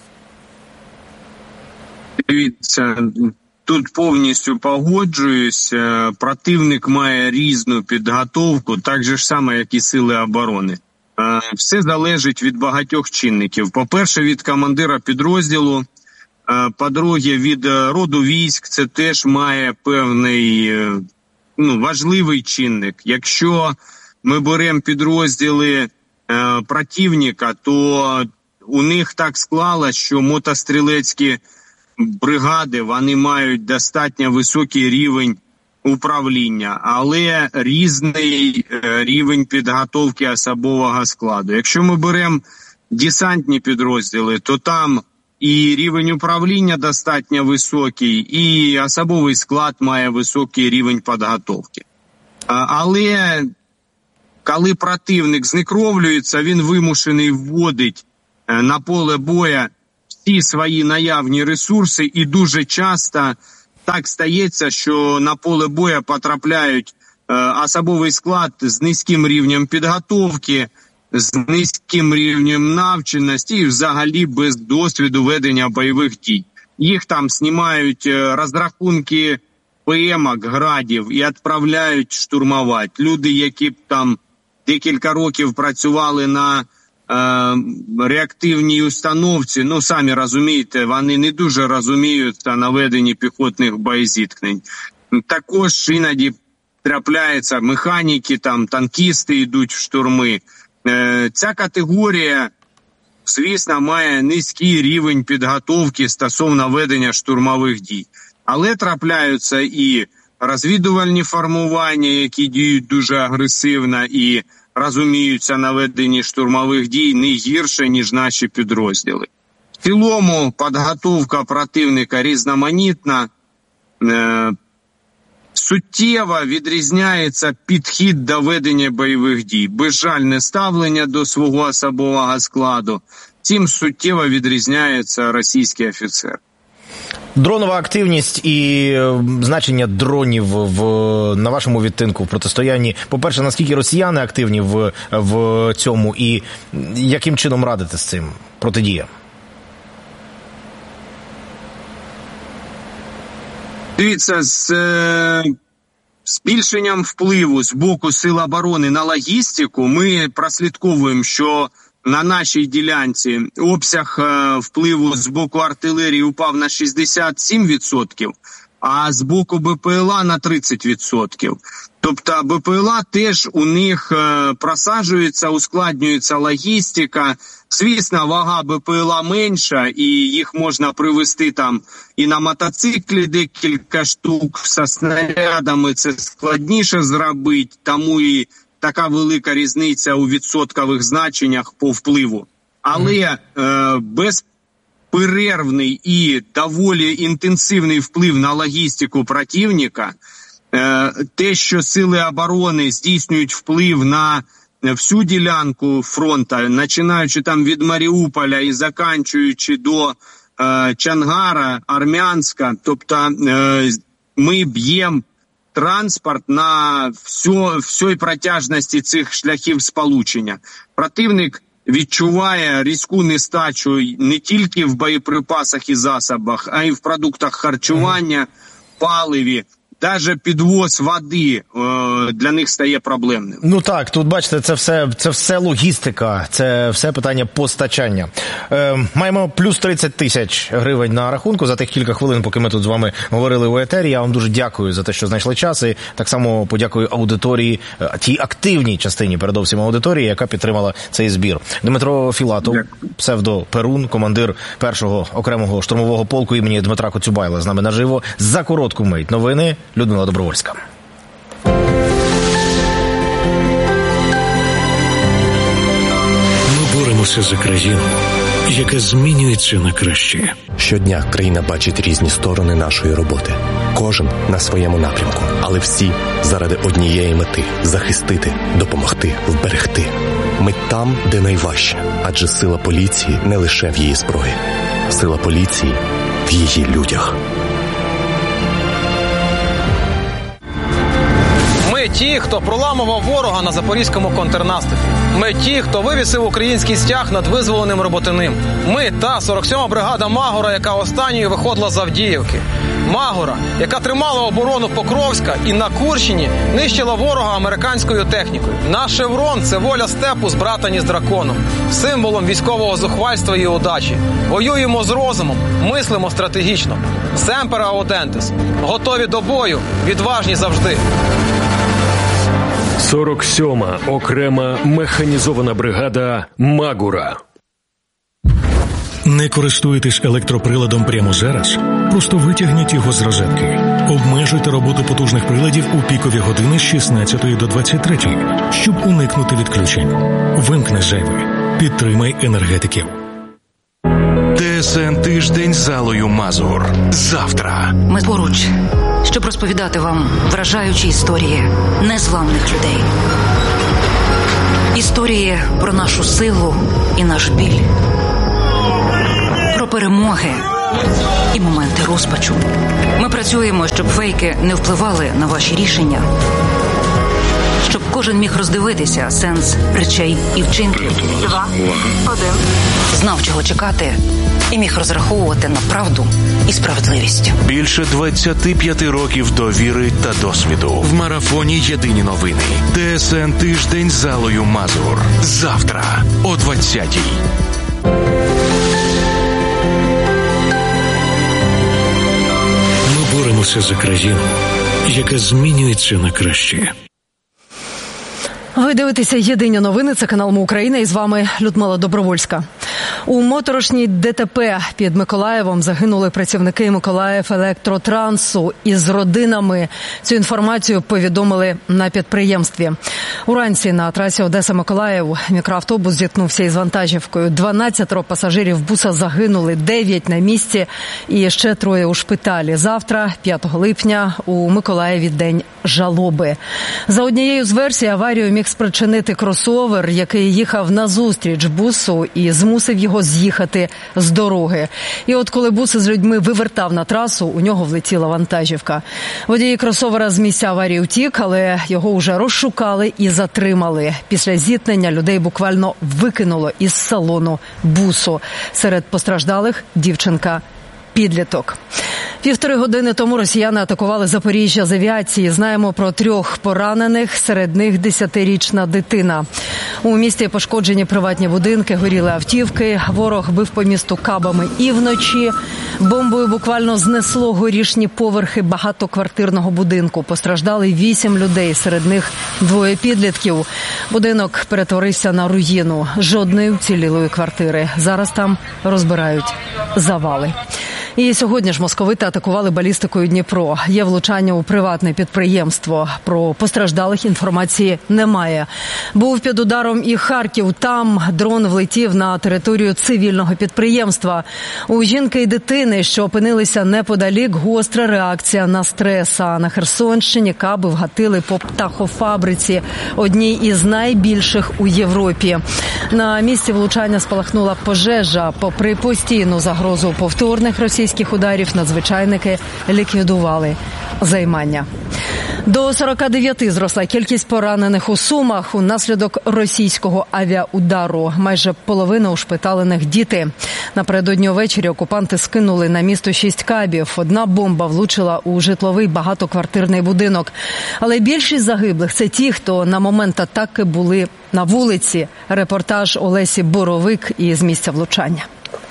Дивіться, тут повністю погоджуюсь. Противник має різну підготовку, так же ж саме, як і сили оборони. Все залежить від багатьох чинників. По-перше, від командира підрозділу. По-друге, від роду військ. Це теж має певний важливий чинник. Якщо ми беремо підрозділи противника, то у них так склалось, що мотострілецькі бригади, вони мають достатньо високий рівень управління, але різний рівень підготовки особового складу. Якщо ми беремо десантні підрозділи, то там і рівень управління достатньо високий, і особовий склад має високий рівень підготовки. Але коли противник знекровлюється, він вимушений вводить на поле бою всі свої наявні ресурси, і дуже часто так стається, що на поле бою потрапляють особовий склад з низьким рівнем підготовки, з низьким рівнем навченості і взагалі без досвіду ведення бойових дій. Їх там знімають розрахунки ПМ-ок, градів і відправляють штурмувати. Люди, які б там декілька років працювали на реактивній установці, ну, самі розумієте, вони не дуже розуміються на веденні піхотних боєзіткнень. Також іноді трапляються механіки, там, танкісти йдуть в штурми. Ця категорія, звісно, має низький рівень підготовки стосовно ведення штурмових дій. Але трапляються і розвідувальні формування, які діють дуже агресивно і розуміються на веденні штурмових дій не гірше, ніж наші підрозділи. В цілому підготовка противника різноманітна. Суттєво відрізняється підхід до ведення бойових дій. Безжальне ставлення до свого особового складу. Цим суттєво відрізняється російський офіцер.
Дронова активність і значення дронів на вашому відтинку в протистоянні. По-перше, наскільки росіяни активні в цьому і яким чином радити з цим протидія?
Дивіться, з збільшенням впливу з боку Сил оборони на логістику ми прослідковуємо, що на нашій ділянці обсяг впливу з боку артилерії упав на 67%, а з боку БПЛА на 30%. Тобто БПЛА теж у них просаджується, ускладнюється логістика. Звісно, вага БПЛА менша, і їх можна привезти там і на мотоциклі декілька штук, зі снарядами це складніше зробити, тому і така велика різниця у відсоткових значеннях по впливу. Але безперервний і доволі інтенсивний вплив на логістику противника, те, що Сили оборони здійснюють вплив на всю ділянку фронту, починаючи там від Маріуполя і закінчуючи до Чонгара, Армянська, тобто ми б'ємо транспорт на всій протяжності цих шляхів сполучення. Противник відчуває різку нестачу не тільки в боєприпасах і засобах, а й в продуктах харчування, паливі. Даже підвоз води для них стає проблемним.
Ну так, тут бачите, це все логістика, це все питання постачання. Маємо плюс 30 тисяч гривень на рахунку за тих кілька хвилин, поки ми тут з вами говорили у етері. Я вам дуже дякую за те, що знайшли час, і так само подякую аудиторії, тій активній частині, передовсім аудиторії, яка підтримала цей збір. Дмитро Філатов, псевдо Перун, командир 1-го окремого штурмового полку імені Дмитра Коцюбайла, з нами наживо. За коротку мить новини. Людмила Добровольська.
Ми боремося за країну, яка змінюється на краще.
Щодня країна бачить різні сторони нашої роботи. Кожен на своєму напрямку, але всі заради однієї мети – захистити, допомогти, вберегти. Ми там, де найважче, адже сила поліції не лише в її зброї. Сила поліції в її людях.
Ми ті, хто проламував ворога на запорізькому контрнаступі. Ми ті, хто вивісив український стяг над визволеним Роботиним. Ми та 47-ма бригада Магора, яка останньою виходила з Авдіївки. Магора, яка тримала оборону Покровська і на Курщині нищила ворога американською технікою. Наш шеврон – це воля степу, збратані з драконом. Символом військового зухвальства і удачі. Воюємо з розумом, мислимо стратегічно. Семпер аудентес. Готові до бою, відважні завжди.
47-ма окрема механізована бригада Магура. Не користуєтесь електроприладом прямо зараз? Просто витягніть його з розетки. Обмежуйте роботу потужних приладів у пікові години з 16 до 23, щоб уникнути відключень. Вимкни зайве. Підтримай енергетиків.
ТСН Тиждень з Аллою Мазур. Завтра.
Ми поруч, щоб розповідати вам вражаючі історії незламних людей. Історії про нашу силу і наш біль. Про перемоги і моменти розпачу. Ми працюємо, щоб фейки не впливали на ваші рішення. Щоб кожен міг роздивитися сенс речей і вчинків. 2, 1. Знав, чого чекати, і міг розраховувати на правду і справедливість.
Більше 25 років довіри та досвіду. В марафоні «Єдині новини». ТСН Тиждень з Аллою Мазур. Завтра о 20-й.
Ми боремося за країну, яка змінюється на краще.
Ви дивитеся «Єдині новини», це канал Ми Україна, і з вами Людмила Добровольська. У моторошній ДТП під Миколаєвом загинули працівники Миколаївелектротрансу із родинами. Цю інформацію повідомили на підприємстві. Уранці на трасі Одеса-Миколаїв мікроавтобус зіткнувся із вантажівкою. 12 пасажирів буса загинули, 9 на місці і ще 3 у шпиталі. Завтра, 5 липня, у Миколаєві день жалоби. За однією з версій, аварію міг спричинити кросовер, який їхав назустріч бусу і змусив його з'їхати з дороги. І от коли бус із людьми вивертав на трасу, у нього влетіла вантажівка. Водій кросовера з місця аварії втік, але його вже розшукали і затримали. Після зіткнення людей буквально викинуло із салону бусу. Серед постраждалих дівчинка-підліток. 1,5 години тому росіяни атакували Запоріжжя з авіації. Знаємо про 3 поранених, серед них 10-річна дитина. У місті пошкоджені приватні будинки, горіли автівки. Ворог бив по місту кабами і вночі. Бомбою буквально знесло горішні поверхи багатоквартирного будинку. Постраждали 8 людей, серед них 2 підлітків. Будинок перетворився на руїну. Жодної вцілілої квартири. Зараз там розбирають завали. І сьогодні ж московити атакували балістикою Дніпро. Є влучання у приватне підприємство. Про постраждалих інформації немає. Був під ударом і Харків. Там дрон влетів на територію цивільного підприємства. У жінки і дитини, що опинилися неподалік, гостра реакція на стрес. А на Херсонщині каби вгатили по птахофабриці, одній із найбільших у Європі. На місці влучання спалахнула пожежа. Попри постійну загрозу повторних російських ударів, надзвичайники ліквідували займання. До 49 зросла кількість поранених у Сумах унаслідок російського авіаудару. Майже половина ушпиталених діти. Напередодні увечері окупанти скинули на місто 6 кабів. Одна бомба влучила у житловий багатоквартирний будинок. Але більшість загиблих – це ті, хто на момент атаки були на вулиці. Репортаж Олесі Боровик із місця влучання.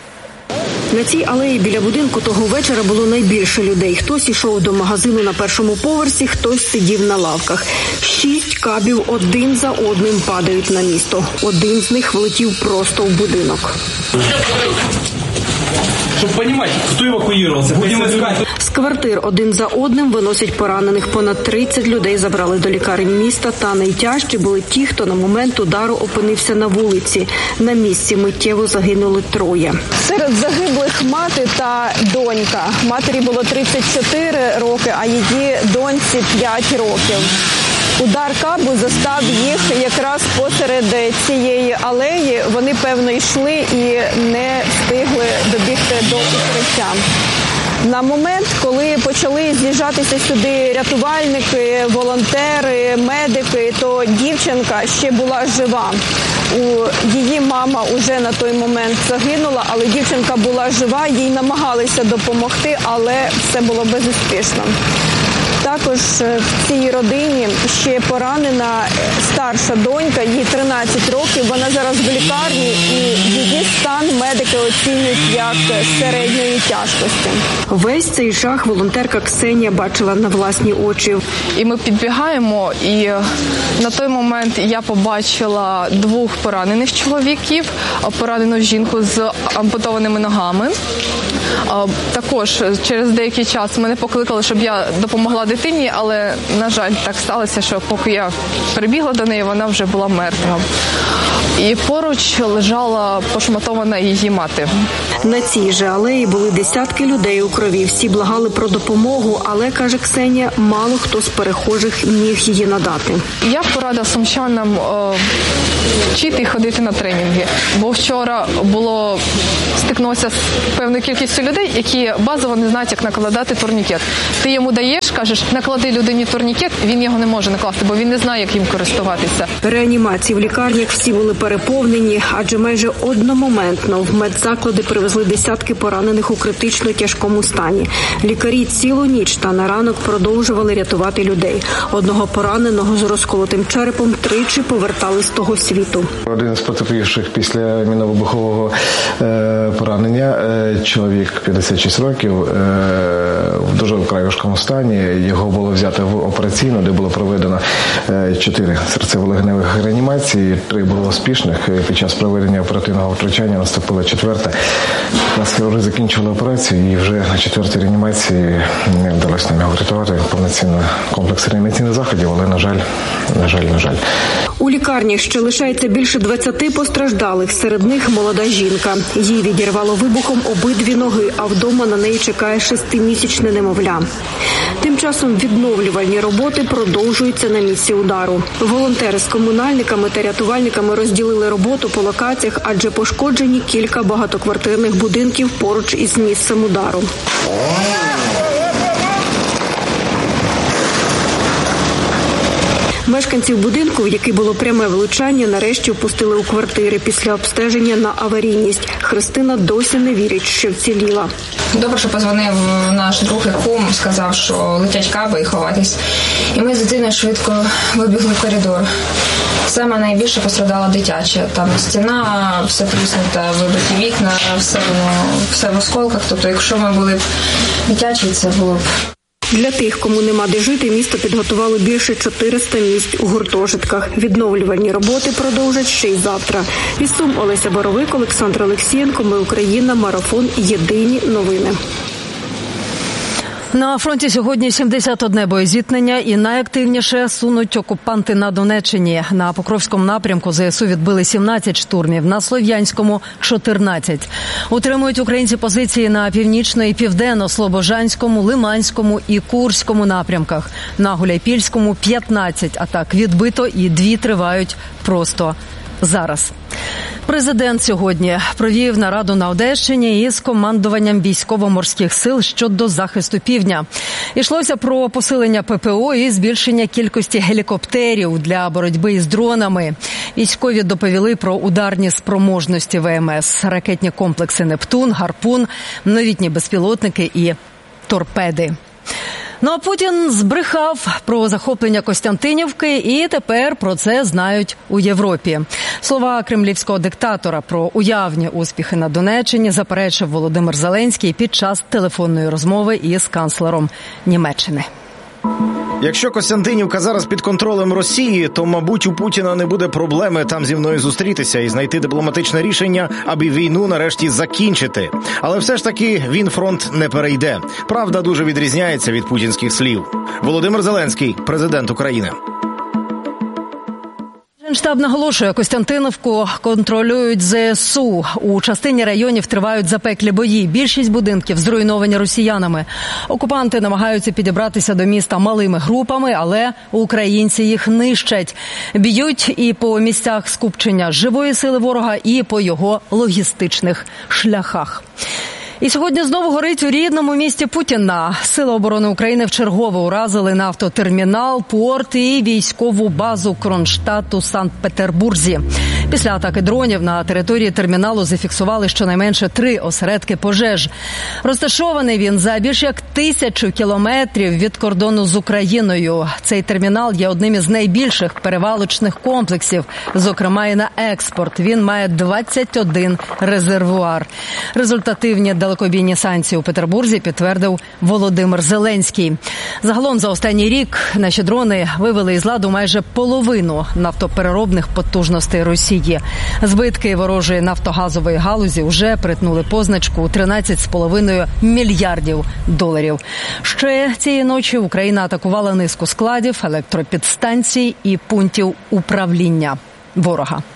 На цій алеї біля будинку того вечора було найбільше людей. Хтось ішов до магазину на першому поверсі, хтось сидів на лавках. 6 кабів один за одним падають на місто. Один з них влетів просто в будинок.
Щоб розуміти, хто евакуювався.
З квартир один за одним виносять поранених. Понад 30 людей забрали до лікарень міста. Та найтяжчі були ті, хто на момент удару опинився на вулиці. На місці миттєво загинули 3.
Серед загиблих мати та донька. Матері було 34 роки, а її доньці 5 років. Удар кабу застав їх якраз посеред цієї алеї. Вони, певно, йшли і не встигли добігти до укриття. На момент, коли почали з'їжджатися сюди рятувальники, волонтери, медики, то дівчинка ще була жива. Її мама уже на той момент загинула, але дівчинка була жива, їй намагалися допомогти, але все було безуспішно. Також в цій родині ще поранена старша донька, їй 13 років, вона зараз в лікарні і її стан медики оцінюють як середньої тяжкості.
Весь цей жах волонтерка Ксенія бачила на власні очі.
І ми підбігаємо, і на той момент я побачила 2 поранених чоловіків, поранену жінку з ампутованими ногами. Також через деякий час мене покликали, щоб я допомогла дитині, але, на жаль, так сталося, що поки я прибігла до неї, вона вже була мертва. і поруч лежала пошматована її мати.
На цій же алеї були десятки людей у крові. Всі благали про допомогу, але, каже Ксенія, мало хто з перехожих міг її надати.
Я порадила сумчанам вчити і ходити на тренінги, бо вчора стикнувся з певною кількістю людей, які базово не знають, як накладати турнікет. Ти йому даєш, кажеш, наклади людині турнікет, він його не може накласти, бо він не знає, як їм користуватися.
Реанімації в лікарнях всі були переповнені, адже майже одномоментно в медзаклади привезли десятки поранених у критично тяжкому стані. Лікарі цілу ніч та на ранок продовжували рятувати людей. Одного пораненого з розколотим черепом тричі повертали з того світу.
Один з потерпівших після мінно-вибухового поранення, чоловік 56 років, в дуже вкрай важкому стані. Його було взято в операційну, де було проведено 4 серцево-легеневих реанімації, 3 було успішних. Під час проведення оперативного втручання наступила 4-та. Нас хірурги закінчили операцію і вже на 4-й реанімації не вдалося нам його врятувати. Повноцінний комплекс реанімаційних заходів, але, на жаль.
У лікарнях ще лишається більше 20 постраждалих, серед них молода жінка. Їй відірвало вибухом обидві ноги, а вдома на неї чекає 6-місячне немовля. Тим часом відновлювальні роботи продовжуються на місці удару. Волонтери з комунальниками та рятувальниками розділили роботу по локаціях, адже пошкоджені кілька багатоквартирних будинків поруч із місцем удару. Мешканців будинку, в який було пряме влучання, нарешті впустили у квартири після обстеження на аварійність. Христина досі не вірить, що вціліла.
Добре, що подзвонив наш друг і кум, сказав, що летять каби і ховатись. І ми з дитиною швидко вибігли в коридор. Саме найбільше пострадала дитяча. Там стіна, все тріснута, вибиті вікна, все в осколках. Тобто, якщо ми були б дитячі, це було б...
Для тих, кому нема де жити, місто підготувало більше 400 місць у гуртожитках. Відновлювальні роботи продовжать ще й завтра. Із Сум Олеся Боровик, Олександр Олексієнко. Ми Україна. Марафон. Єдині новини.
На фронті сьогодні 71 боєзіткнення і найактивніше сунуть окупанти на Донеччині. На Покровському напрямку ЗСУ відбили 17 штурмів, на Слов'янському – 14. Утримують українці позиції на Північно- і Південно-Слобожанському, Лиманському і Курському напрямках. На Гуляйпільському – 15 атак відбито і 2 тривають просто зараз. Президент сьогодні провів нараду на Одещині із командуванням військово-морських сил щодо захисту півдня. Йшлося про посилення ППО і збільшення кількості гелікоптерів для боротьби із дронами. Військові доповіли про ударні спроможності ВМС, ракетні комплекси «Нептун», «Гарпун», новітні безпілотники і торпеди. Ну а Путін збрехав про захоплення Костянтинівки, і тепер про це знають у Європі. Слова кремлівського диктатора про уявні успіхи на Донеччині заперечив Володимир Зеленський під час телефонної розмови із канцлером Німеччини.
Якщо Костянтинівка зараз під контролем Росії, то, мабуть, у Путіна не буде проблеми там зі мною зустрітися і знайти дипломатичне рішення, аби війну нарешті закінчити. Але все ж таки він фронт не перейде. Правда дуже відрізняється від путінських слів. Володимир Зеленський, президент України.
Генштаб наголошує, Костянтинівку контролюють ЗСУ. У частині районів тривають запеклі бої. Більшість будинків зруйновані росіянами. Окупанти намагаються підібратися до міста малими групами, але українці їх нищать. Б'ють і по місцях скупчення живої сили ворога, і по його логістичних шляхах. І сьогодні знову горить у рідному місті Путіна. Сили оборони України вчергове уразили нафтотермінал, порт і військову базу Кронштадт у Санкт-Петербурзі. Після атаки дронів на території терміналу зафіксували щонайменше 3 осередки пожеж. Розташований він за більш як 1000 кілометрів від кордону з Україною. Цей термінал є одним із найбільших перевалочних комплексів, зокрема і на експорт. Він має 21 резервуар. Результативні далекобійні санкції у Петербурзі підтвердив Володимир Зеленський. Загалом за останній рік наші дрони вивели із ладу майже половину нафтопереробних потужностей Росії. Збитки ворожої нафтогазової галузі вже перетнули позначку у 13,5 мільярдів доларів. Ще цієї ночі Україна атакувала низку складів, електропідстанцій і пунктів управління ворога.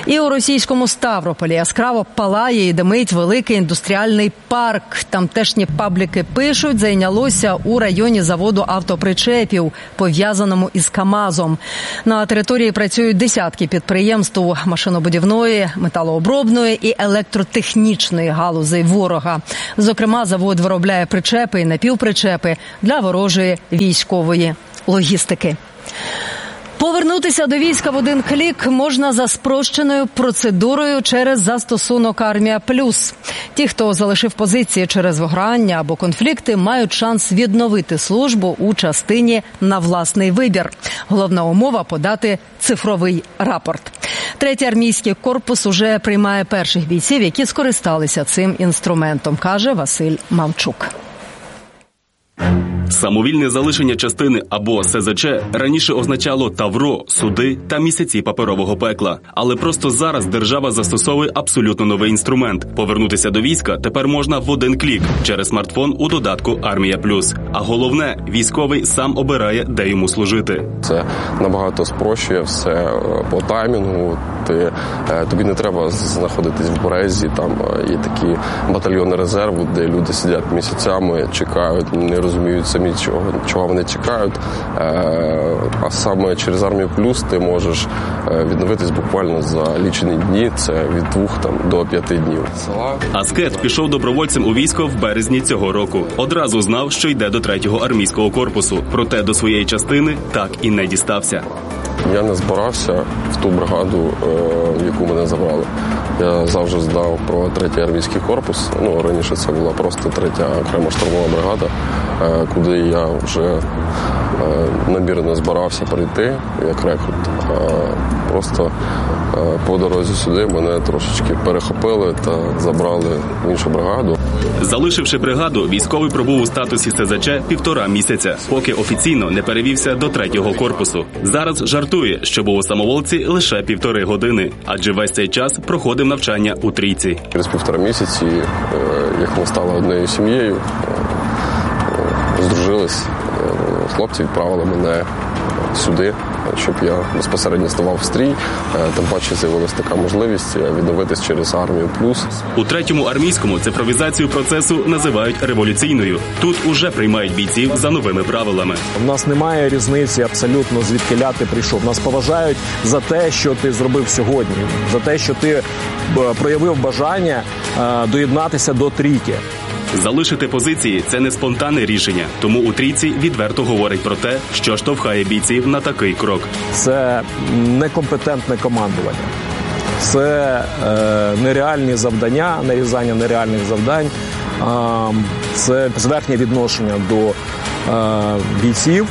І у російському Ставрополі яскраво палає і димить великий індустріальний парк. Тамтешні пабліки пишуть, зайнялося у районі заводу автопричепів, пов'язаному із КАМАЗом. На території працюють десятки підприємств машинобудівної, металообробної і електротехнічної галузей ворога. Зокрема, завод виробляє причепи і напівпричепи для ворожої військової логістики. Повернутися до війська в один клік можна за спрощеною процедурою через застосунок «Армія Плюс». Ті, хто залишив позиції через виграння або конфлікти, мають шанс відновити службу у частині на власний вибір. Головна умова – подати цифровий рапорт. Третій армійський корпус уже приймає перших бійців, які скористалися цим інструментом, каже Василь Мамчук.
Самовільне залишення частини або СЗЧ раніше означало тавро, суди та місяці паперового пекла. Але просто зараз держава застосовує абсолютно новий інструмент. Повернутися до війська тепер можна в один клік через смартфон у додатку «Армія Плюс». А головне, військовий сам обирає, де йому служити.
Це набагато спрощує все по таймінгу. Тобі не треба знаходитись в березі, там є такі батальйони резерву, де люди сидять місяцями, чекають, не розуміють самі, чого вони чекають. А саме через «Армію Плюс» ти можеш відновитись буквально за лічені дні, це від 2 до 5 днів.
Аскет пішов добровольцем у військо в березні цього року. Одразу знав, що йде до 3-го армійського корпусу, проте до своєї частини так і не дістався.
Я не збирався в ту бригаду, в яку мене забрали. Я завжди знав про 3-й армійський корпус. Раніше це була просто 3-я окрема штурмова бригада, куди я вже намірено збирався прийти як рекрут. Просто по дорозі сюди мене трошечки перехопили та забрали в іншу бригаду.
Залишивши бригаду, військовий пробув у статусі СЗЧ 1,5 місяця, поки офіційно не перевівся до 3-го корпусу. Зараз жартує, що був у самоволці лише 1,5 години, адже весь цей час проходив навчання у трійці.
Через 1,5 місяці, як ми стали однією сім'єю, здружились, хлопці відправили мене сюди, щоб я безпосередньо ставав в стрій. Тим паче з'явилася така можливість відновитись через «Армію Плюс».
У 3-му армійському цифровізацію процесу називають революційною. Тут уже приймають бійців за новими правилами.
У нас немає різниці абсолютно, звідкиля ти прийшов. Нас поважають за те, що ти зробив сьогодні, за те, що ти проявив бажання доєднатися до трійки.
Залишити позиції – це не спонтанне рішення, тому у трійці відверто говорять про те, що штовхає бійців на такий крок.
Це некомпетентне командування, це нереальні завдання, нарізання нереальних завдань, це зверхнє відношення до бійців,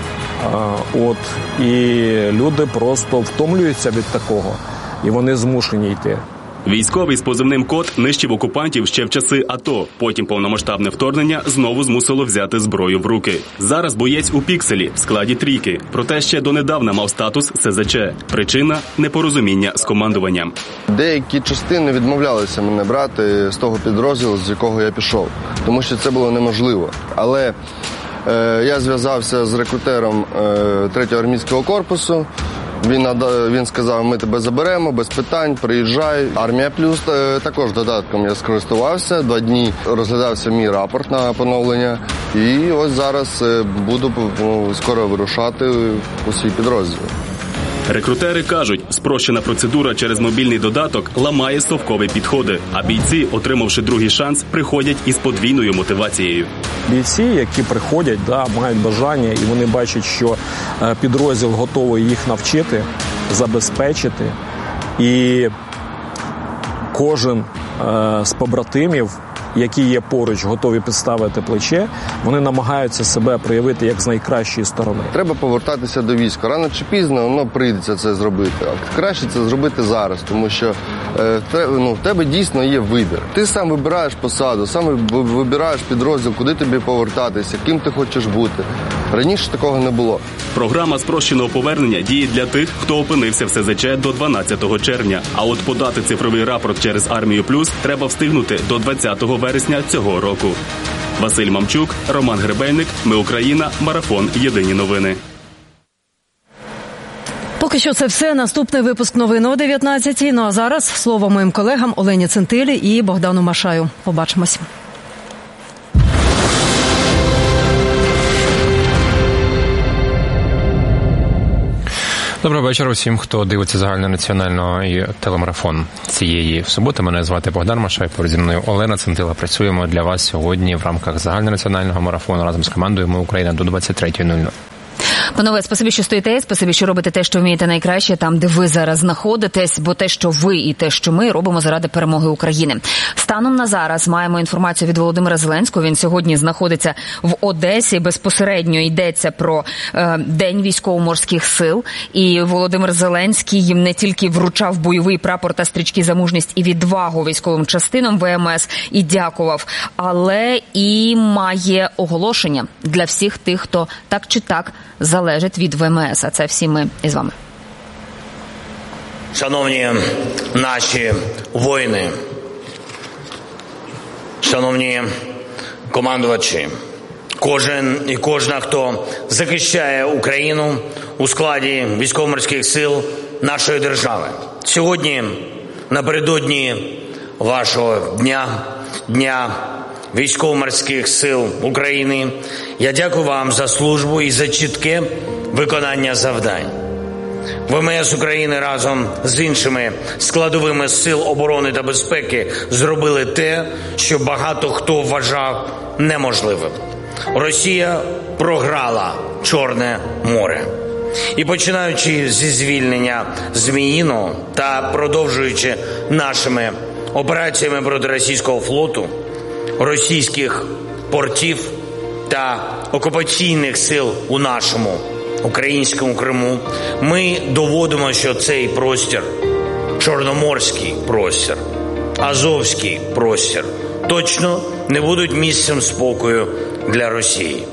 і люди просто втомлюються від такого, і вони змушені йти.
Військовий з позивним «Кот» нищив окупантів ще в часи АТО. Потім повномасштабне вторгнення знову змусило взяти зброю в руки. Зараз боєць у пікселі в складі трійки. Проте ще донедавна мав статус СЗЧ. Причина – непорозуміння з командуванням.
Деякі частини відмовлялися мене брати з того підрозділу, з якого я пішов. Тому що це було неможливо. Але я зв'язався з рекрутером 3-го армійського корпусу. Він сказав, ми тебе заберемо, без питань, приїжджай. «Армія Плюс» також додатком я скористувався. 2 дні розглядався мій рапорт на поновлення. І ось зараз буду скоро вирушати у свій підрозділ.
Рекрутери кажуть, спрощена процедура через мобільний додаток ламає совкові підходи, а бійці, отримавши другий шанс, приходять із подвійною мотивацією.
Бійці, які приходять, мають бажання, і вони бачать, що підрозділ готовий їх навчити, забезпечити, і кожен з побратимів, які є поруч, готові підставити плече, вони намагаються себе проявити як з найкращої сторони.
Треба повертатися до війська. Рано чи пізно прийдеться це зробити. А краще це зробити зараз, тому що в тебе дійсно є вибір. Ти сам вибираєш посаду, сам вибираєш підрозділ, куди тобі повертатися, ким ти хочеш бути. Раніше такого не було.
Програма спрощеного повернення діє для тих, хто опинився в СЗЧ до 12 червня. А от подати цифровий рапорт через «Армію Плюс» треба встигнути до 20 вересня цього року. Василь Мамчук, Роман Гребельник, Ми Україна, Марафон. Єдині новини.
Поки що це все. Наступний випуск новин о 19-й. Ну а зараз слово моїм колегам Олені Центилі і Богдану Машаю. Побачимось.
Доброго вечора усім, хто дивиться загальнонаціональний телемарафон цієї суботи. Мене звати Богдан Машай, поруч зі мною Олена Центила. Працюємо для вас сьогодні в рамках загальнонаціонального марафону разом з командою «Ми Україна» до 23:00.
Панове, спасибі, що стоїте, спасибі, що робите те, що вмієте найкраще там, де ви зараз знаходитесь, бо те, що ви і те, що ми робимо заради перемоги України. Станом на зараз маємо інформацію від Володимира Зеленського. Він сьогодні знаходиться в Одесі. Безпосередньо йдеться про День військово-морських сил. І Володимир Зеленський їм не тільки вручав бойовий прапор та стрічки за мужність і відвагу військовим частинам ВМС і дякував, але і має оголошення для всіх тих, хто так чи так залежить від ВМС, а це всі ми із вами.
Шановні наші воїни, шановні командувачі, кожен і кожна, хто захищає Україну у складі військово-морських сил нашої держави. Сьогодні, напередодні вашого дня військово-морських сил України, я дякую вам за службу і за чітке виконання завдань. ВМС України разом з іншими складовими сил оборони та безпеки зробили те, що багато хто вважав неможливим. Росія програла Чорне море. І починаючи зі звільнення Зміїного та продовжуючи нашими операціями проти російського флоту, російських портів та окупаційних сил у нашому українському Криму, ми доводимо, що цей простір, Чорноморський простір, Азовський простір, точно не будуть місцем спокою для Росії.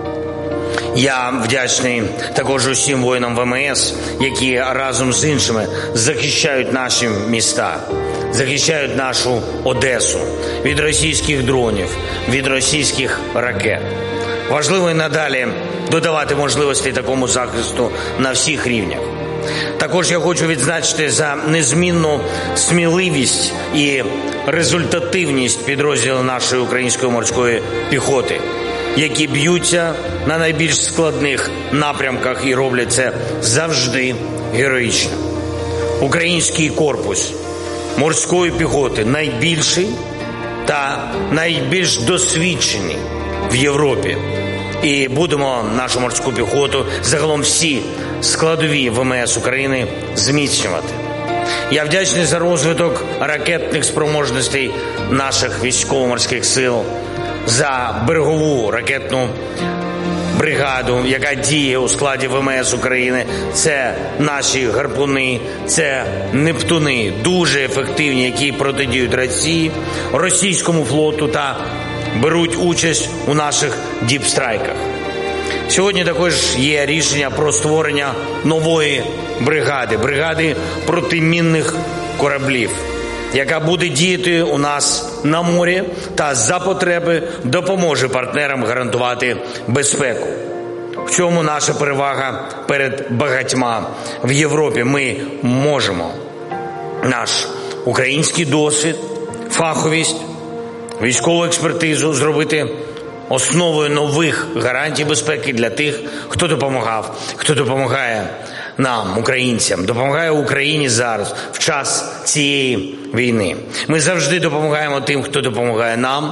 Я вдячний також усім воїнам ВМС, які разом з іншими захищають наші міста, захищають нашу Одесу від російських дронів, від російських ракет. Важливо і надалі додавати можливості такому захисту на всіх рівнях. Також я хочу відзначити за незмінну сміливість і результативність підрозділів нашої української морської піхоти, які б'ються на найбільш складних напрямках і роблять це завжди героїчно. Український корпус морської піхоти найбільший та найбільш досвідчений в Європі. І будемо нашу морську піхоту, загалом всі складові ВМС України зміцнювати. Я вдячний за розвиток ракетних спроможностей наших військово-морських сил, за берегову ракетну бригаду, яка діє у складі ВМС України. Це наші гарпуни, це нептуни, дуже ефективні, які протидіють Росії, російському флоту та беруть участь у наших діпстрайках. Сьогодні також є рішення про створення нової бригади протимінних кораблів, яка буде діяти у нас на морі та за потреби допоможе партнерам гарантувати безпеку. В цьому наша перевага перед багатьма в Європі. Ми можемо наш український досвід, фаховість, військову експертизу зробити основою нових гарантій безпеки для тих, хто допомагає нам, українцям, допомагає Україні зараз, в час цієї війни. Ми завжди допомагаємо тим, хто допомагає нам,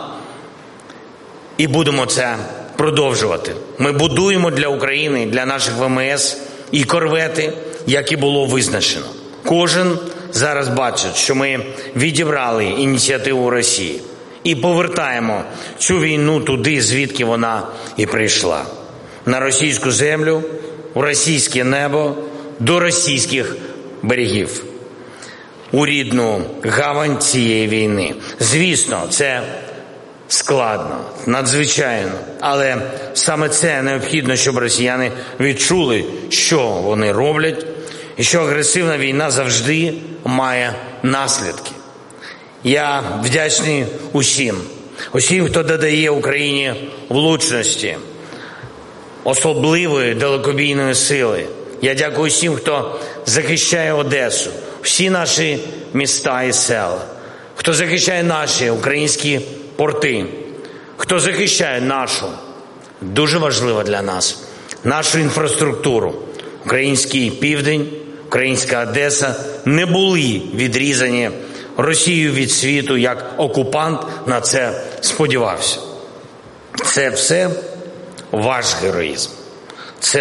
і будемо це продовжувати. Ми будуємо для України, для наших ВМС і корвети, як і було визначено. Кожен зараз бачить, що ми відібрали ініціативу Росії і повертаємо цю війну туди, звідки вона і прийшла. На російську землю, у російське небо, до російських берегів. У рідну гавань цієї війни. Звісно, це складно, надзвичайно, але саме це необхідно, щоб росіяни відчули, що вони роблять, і що агресивна війна завжди має наслідки. Я вдячний усім, хто додає Україні влучності, особливої далекобійної сили, Я дякую всім, хто захищає Одесу, всі наші міста і села, хто захищає наші українські порти, хто захищає нашу, дуже важливо для нас, нашу інфраструктуру. Український південь, українська Одеса не були відрізані Росією від світу, як окупант на це сподівався. Це все ваш героїзм.